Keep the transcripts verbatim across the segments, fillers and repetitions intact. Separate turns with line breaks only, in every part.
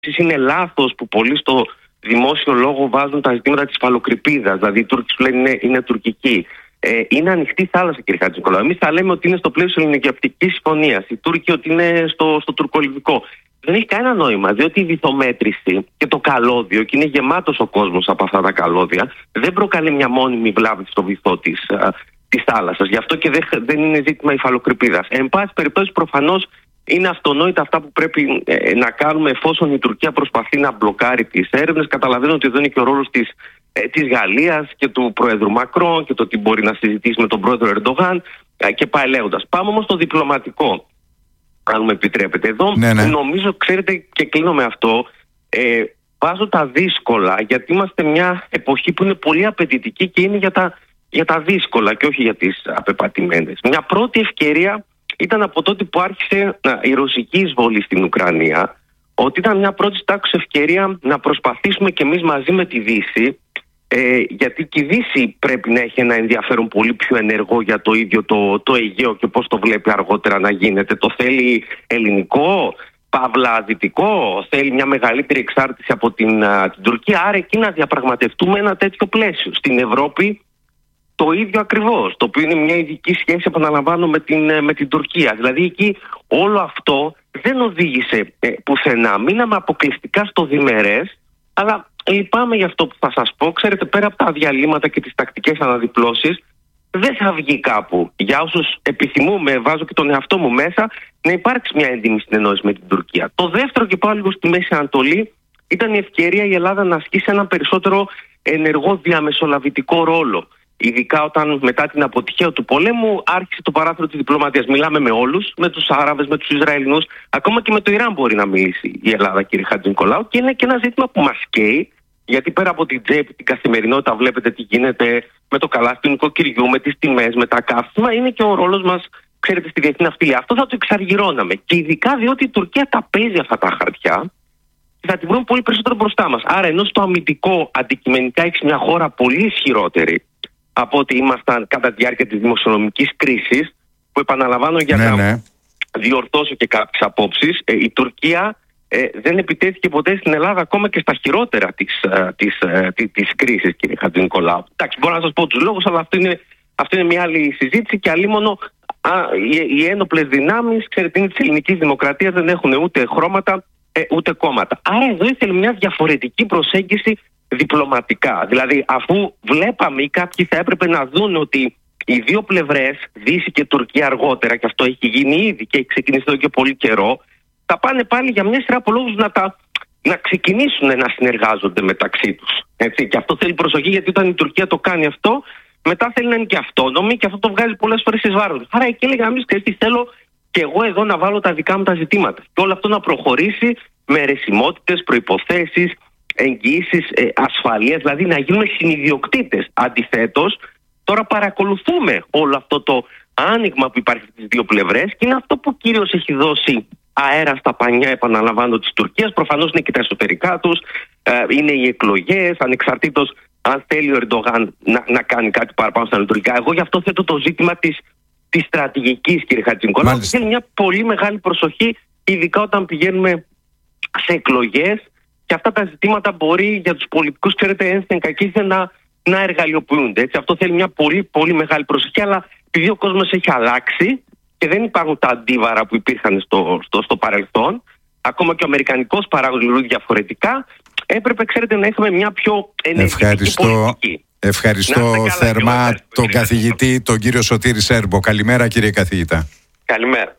είναι λάθος που πολλοί στο δημόσιο λόγο βάζουν τα ζητήματα της υφαλοκρηπίδας. Δηλαδή οι Τούρκοι σου λένε είναι, είναι τουρκική. Ε, είναι ανοιχτή θάλασσα, κύριε Χατζηνικολάου. Εμείς θα λέμε ότι είναι στο πλαίσιο ελληνικιαπτικής συμφωνίας. Οι Τούρκοι ότι είναι στο, στο τουρκολιβικό. Δεν έχει κανένα νόημα, διότι η βυθομέτρηση και το καλώδιο, και είναι γεμάτος ο κόσμος από αυτά τα καλώδια, δεν προκαλεί μια μόνιμη βλάβη στο βυθό της, της θάλασσας. Γι' αυτό και δεν, δεν είναι ζήτημα υφαλοκρηπίδας. Εν πάση περιπτώσει, προφανώς είναι αυτονόητα αυτά που πρέπει ε, να κάνουμε εφόσον η Τουρκία προσπαθεί να μπλοκάρει τις έρευνες. Καταλαβαίνω ότι εδώ είναι και ο ρόλος της, ε, της Γαλλίας και του Προέδρου Μακρόν και το τι μπορεί να συζητήσει με τον Πρόεδρο Ερντογάν ε, και πάει λέγοντας. Πάμε όμως στο διπλωματικό, αν μου επιτρέπετε. Εδώ ναι, ναι. νομίζω, ξέρετε, και κλείνω με αυτό, ε, βάζω τα δύσκολα, γιατί είμαστε μια εποχή που είναι πολύ απαιτητική και είναι για τα, για τα δύσκολα και όχι για τις απεπατημένες. Μια πρώτη ευκαιρία ήταν από τότε που άρχισε να, η ρωσική εισβολή στην Ουκρανία, ότι ήταν μια πρώτη τάξη ευκαιρία να προσπαθήσουμε κι εμείς μαζί με τη Δύση, ε, γιατί και η Δύση πρέπει να έχει ένα ενδιαφέρον πολύ πιο ενεργό για το ίδιο το, το Αιγαίο και πώς το βλέπει αργότερα να γίνεται. Το θέλει ελληνικό, παύλα δυτικό, θέλει μια μεγαλύτερη εξάρτηση από την, α, την Τουρκία, άρα εκεί να διαπραγματευτούμε ένα τέτοιο πλαίσιο. Στην Ευρώπη το ίδιο ακριβώς, το οποίο είναι μια ειδική σχέση, επαναλαμβάνω, με την, με την Τουρκία. Δηλαδή εκεί όλο αυτό δεν οδήγησε ε, πουθενά. Μείναμε αποκλειστικά στο διμερές, αλλά λυπάμαι για αυτό που θα σας πω. Ξέρετε, πέρα από τα διαλύματα και τις τακτικές αναδιπλώσεις, δεν θα βγει κάπου. Για όσους επιθυμούμε, βάζω και τον εαυτό μου μέσα, να υπάρξει μια έντιμη συνεννόηση με την Τουρκία. Το δεύτερο, και πάω λίγο στη Μέση Ανατολή, ήταν η ευκαιρία η Ελλάδα να ασκήσει έναν περισσότερο ενεργό διαμεσολαβητικό ρόλο. Ειδικά όταν μετά την αποτυχία του πολέμου άρχισε το παράθυρο της διπλωματίας. Μιλάμε με όλους, με τους Άραβες, με τους Ισραηλινούς, ακόμα και με το Ιράν μπορεί να μιλήσει η Ελλάδα, κύριε Χατζηνικολάου, και είναι και ένα ζήτημα που μας καίει, γιατί πέρα από την τσέπη, την καθημερινότητα, βλέπετε τι γίνεται με το καλάθι του νοικοκυριού, με τις τιμές, με τα καύσιμα, είναι και ο ρόλος μας, ξέρετε, στη διεθνή ναυτιλία. Αυτό θα το εξαργυρώναμε. Και ειδικά διότι η Τουρκία τα παίζει αυτά τα χαρτιά και θα την βρούμε πολύ περισσότερο μπροστά μας. Άρα, ενώ στο αμυντικό αντικειμενικά έχει μια χώρα πολύ ισχυρότερη από ότι ήμασταν κατά τη διάρκεια της δημοσιονομικής κρίσης, που επαναλαμβάνω για ναι, να ναι. διορθώσω και κάποιες απόψεις, ε, η Τουρκία ε, δεν επιτέθηκε ποτέ στην Ελλάδα ακόμα και στα χειρότερα της, ε, της, ε, της, της κρίσης, κύριε Χατζηνικολάου. Εντάξει, μπορώ να σας πω τους λόγους, αλλά αυτό είναι, αυτό είναι μια άλλη συζήτηση και αλίμονο α, οι, οι ένοπλες δυνάμεις, ξέρετε, είναι της ελληνικής δημοκρατίας, δεν έχουν ούτε χρώματα ε, ούτε κόμματα. Άρα εδώ ήθελε μια διαφορετική προσέγγιση διπλωματικά. Δηλαδή, αφού βλέπαμε ή κάποιοι θα έπρεπε να δουν ότι οι δύο πλευρές, Δύση και Τουρκία αργότερα, και αυτό έχει γίνει ήδη και έχει ξεκινήσει εδώ και πολύ καιρό, θα πάνε πάλι για μια σειρά από λόγους να, τα, να ξεκινήσουν να συνεργάζονται μεταξύ τους. Έτσι. Και αυτό θέλει προσοχή, γιατί όταν η Τουρκία το κάνει αυτό, μετά θέλει να είναι και αυτόνομη και αυτό το βγάζει πολλές φορές εις βάρος. Άρα εκεί έλεγα, εμείς τι θέλω και εγώ εδώ να βάλω τα δικά μου τα ζητήματα. Και όλο αυτό να προχωρήσει με αιρεσιμότητες, προϋποθέσεις, εγγυήσεις ε, ασφαλείας, δηλαδή να γίνουμε συνιδιοκτήτες. Αντιθέτως, τώρα παρακολουθούμε όλο αυτό το άνοιγμα που υπάρχει στις δύο πλευρές και είναι αυτό που κύριος έχει δώσει αέρα στα πανιά, επαναλαμβάνω, της Τουρκίας. Προφανώς είναι και τα εσωτερικά τους, ε, είναι οι εκλογές, ανεξαρτήτως αν θέλει ο Ερντογάν να, να κάνει κάτι παραπάνω στα λειτουργικά. Εγώ γι' αυτό θέτω το ζήτημα της, της στρατηγικής, κύριε Χατζηνικολάου, που θέλει μια πολύ μεγάλη προσοχή, ειδικά όταν πηγαίνουμε σε εκλογές. Και αυτά τα ζητήματα μπορεί για τους πολιτικούς, ξέρετε, ένστεν κακήθεν να, να εργαλειοποιούνται. Έτσι. Αυτό θέλει μια πολύ, πολύ μεγάλη προσοχή, αλλά επειδή ο κόσμος έχει αλλάξει και δεν υπάρχουν τα αντίβαρα που υπήρχαν στο, στο, στο παρελθόν, ακόμα και ο αμερικανικός παράγοντας λειτουργεί διαφορετικά, έπρεπε, ξέρετε, να έχουμε μια πιο ενεργητική πολιτική.
Ευχαριστώ θερμά τον καθηγητή, τον κύριο Σωτήρη Σέρμπο. Καλημέρα, κύριε καθηγητά.
Καλημέρα.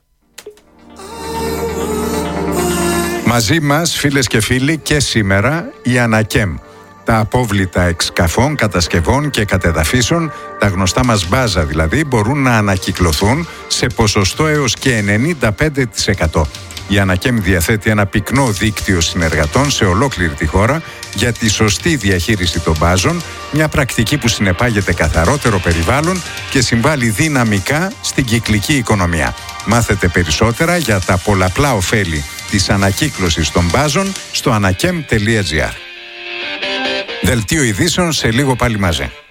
Μαζί μας, φίλες και φίλοι, και σήμερα η Ανακέμ. Τα απόβλητα εξκαφών, κατασκευών και κατεδαφίσεων, τα γνωστά μας μπάζα δηλαδή, μπορούν να ανακυκλωθούν σε ποσοστό έως και ενενήντα πέντε τοις εκατό. Η Ανακέμ διαθέτει ένα πυκνό δίκτυο συνεργατών σε ολόκληρη τη χώρα για τη σωστή διαχείριση των μπάζων, μια πρακτική που συνεπάγεται καθαρότερο περιβάλλον και συμβάλλει δυναμικά στην κυκλική οικονομία. Μάθετε περισσότερα για τα πολλαπλά ωφέλη της ανακύκλωσης των μπάζων στο ανακέμ τελεία τζι άρ. Δελτίο ειδήσεων σε λίγο πάλι μαζί.